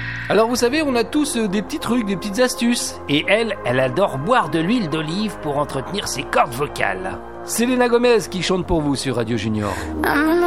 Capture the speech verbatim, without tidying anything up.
Alors vous savez, on a tous euh, des petits trucs, des petites astuces. Et elle, elle adore boire de l'huile d'olive pour entretenir ses cordes vocales. C'est Selena Gomez qui chante pour vous sur Radio Junior.